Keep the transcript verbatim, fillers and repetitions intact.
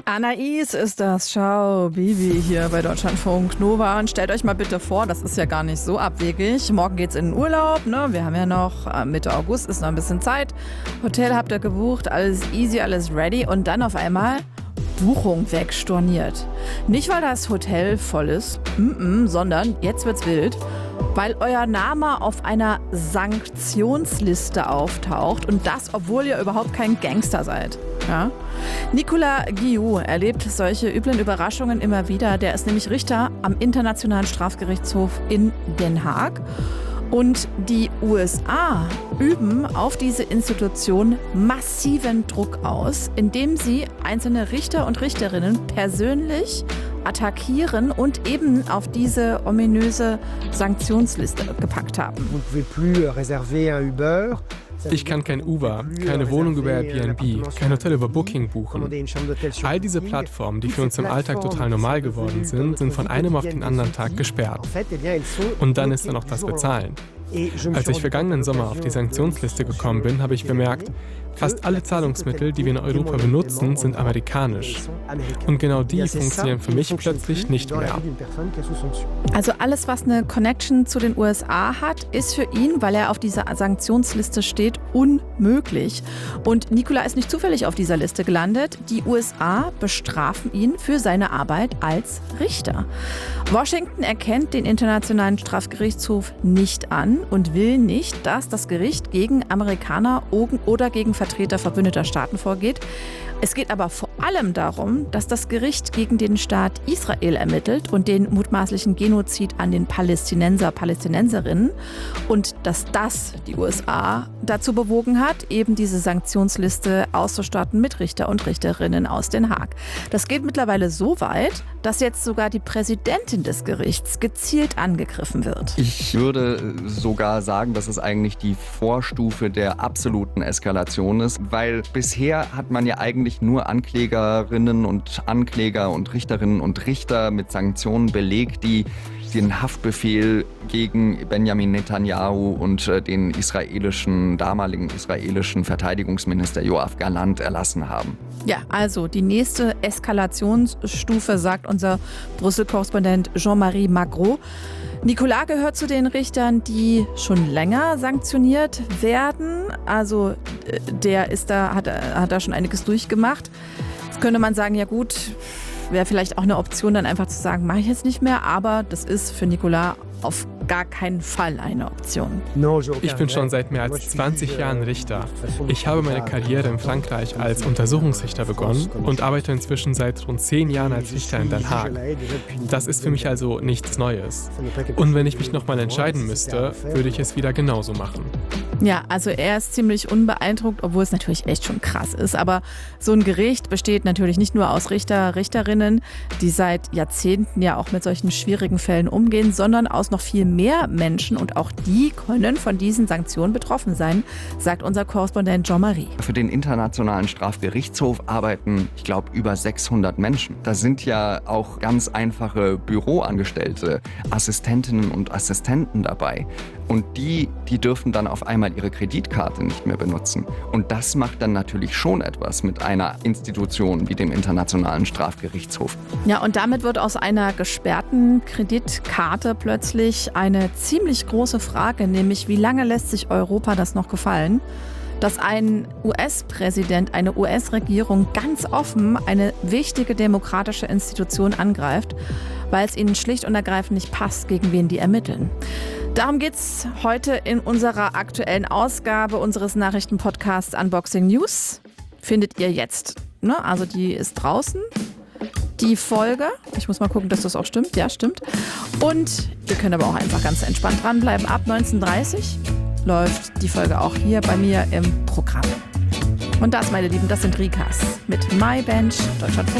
Anais ist das. Ciao, Bibi hier bei Deutschlandfunk Nova. Und stellt euch mal bitte vor, das ist ja gar nicht so abwegig. Morgen geht's in den Urlaub, ne? Wir haben ja noch Mitte August, ist noch ein bisschen Zeit. Hotel habt ihr gebucht, alles easy, alles ready. Und dann auf einmal Buchung wegstorniert. Nicht, weil das Hotel voll ist, mm-mm, sondern jetzt wird's wild, weil euer Name auf einer Sanktionsliste auftaucht und das, obwohl ihr überhaupt kein Gangster seid. Ja? Nicolas Guillou erlebt solche üblen Überraschungen immer wieder. Der ist nämlich Richter am Internationalen Strafgerichtshof in Den Haag. Und die U S A üben auf diese Institution massiven Druck aus, indem sie einzelne Richter und Richterinnen persönlich attackieren und eben auf diese ominöse Sanktionsliste gepackt haben. Ich kann kein Uber, keine Wohnung über Airbnb, kein Hotel über Booking buchen. All diese Plattformen, die für uns im Alltag total normal geworden sind, sind von einem auf den anderen Tag gesperrt. Und dann ist da noch das Bezahlen. Als ich vergangenen Sommer auf die Sanktionsliste gekommen bin, habe ich bemerkt, fast alle Zahlungsmittel, die wir in Europa benutzen, sind amerikanisch. Und genau die funktionieren für mich plötzlich nicht mehr. Also alles, was eine Connection zu den U S A hat, ist für ihn, weil er auf dieser Sanktionsliste steht, unmöglich. Und Nicolas ist nicht zufällig auf dieser Liste gelandet. Die U S A bestrafen ihn für seine Arbeit als Richter. Washington erkennt den Internationalen Strafgerichtshof nicht an und will nicht, dass das Gericht gegen Amerikaner oder gegen Vertreter verbündeter Staaten vorgeht. Es geht aber vor allem darum, dass das Gericht gegen den Staat Israel ermittelt und den mutmaßlichen Genozid an den Palästinenser, Palästinenserinnen und dass das die U S A dazu bewogen hat, eben diese Sanktionsliste auszustatten mit Richter und Richterinnen aus Den Haag. Das geht mittlerweile so weit, dass jetzt sogar die Präsidentin des Gerichts gezielt angegriffen wird. Ich würde sogar sagen, dass es eigentlich die Vorstufe der absoluten Eskalation ist, weil bisher hat man ja eigentlich nur Anklägerinnen und Ankläger und Richterinnen und Richter mit Sanktionen belegt, die den Haftbefehl gegen Benjamin Netanyahu und den israelischen, damaligen israelischen Verteidigungsminister Yoav Gallant erlassen haben. Ja, also die nächste Eskalationsstufe, sagt unser Brüssel-Korrespondent Jean-Marie Magro. Nicolas gehört zu den Richtern, die schon länger sanktioniert werden. Also der ist da, hat, hat da schon einiges durchgemacht. Jetzt könnte man sagen, ja gut, wäre vielleicht auch eine Option, dann einfach zu sagen, mache ich jetzt nicht mehr. Aber das ist für Nicolas auf gar keinen Fall eine Option. Ich bin schon seit mehr als zwanzig Jahren Richter. Ich habe meine Karriere in Frankreich als Untersuchungsrichter begonnen und arbeite inzwischen seit rund zehn Jahren als Richter in Den Haag. Das ist für mich also nichts Neues. Und wenn ich mich nochmal entscheiden müsste, würde ich es wieder genauso machen. Ja, also er ist ziemlich unbeeindruckt, obwohl es natürlich echt schon krass ist. Aber so ein Gericht besteht natürlich nicht nur aus Richter, Richterinnen, die seit Jahrzehnten ja auch mit solchen schwierigen Fällen umgehen, sondern aus noch viel mehr Menschen. Und auch die können von diesen Sanktionen betroffen sein, sagt unser Korrespondent Jean-Marie. Für den Internationalen Strafgerichtshof arbeiten, ich glaube, über sechshundert Menschen. Da sind ja auch ganz einfache Büroangestellte, Assistentinnen und Assistenten dabei. Und die, die dürfen dann auf einmal ihre Kreditkarte nicht mehr benutzen. Und das macht dann natürlich schon etwas mit einer Institution wie dem Internationalen Strafgerichtshof. Ja, und damit wird aus einer gesperrten Kreditkarte plötzlich eine ziemlich große Frage, nämlich wie lange lässt sich Europa das noch gefallen, dass ein U S-Präsident, eine U S-Regierung ganz offen eine wichtige demokratische Institution angreift, weil es ihnen schlicht und ergreifend nicht passt, gegen wen die ermitteln. Darum geht's heute in unserer aktuellen Ausgabe unseres Nachrichtenpodcasts Unboxing News. Findet ihr jetzt, ne? Also die ist draußen, die Folge. Ich muss mal gucken, dass das auch stimmt. Ja, stimmt. Und ihr könnt aber auch einfach ganz entspannt dranbleiben. Ab neunzehn Uhr dreißig läuft die Folge auch hier bei mir im Programm. Und das, meine Lieben, das sind Rikas mit My Bench Deutschlandfunk.